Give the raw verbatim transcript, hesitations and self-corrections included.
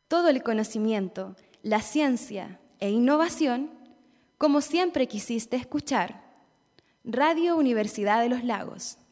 todo el conocimiento, la ciencia e innovación, como siempre quisiste escuchar. Radio Universidad de los Lagos.